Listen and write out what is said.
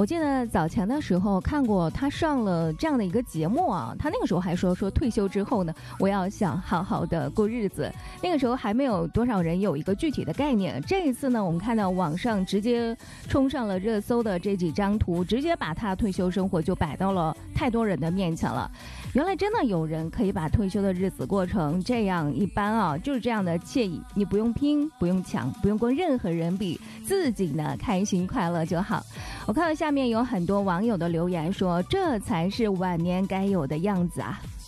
我记得早前的时候看过他上了这样的一个节目啊，他那个时候还说退休之后呢，我要想好好的过日子。那个时候还没有多少人有一个具体的概念。这一次呢，我们看到网上直接冲上了热搜的这几张图，直接把他退休生活就摆到了太多人的面前了。原来真的有人可以把退休的日子过成这样一般啊，就是这样的惬意，你不用拼，不用抢，不用跟任何人比，自己呢开心快乐就好。我看到下面有很多网友的留言说，这才是晚年该有的样子啊。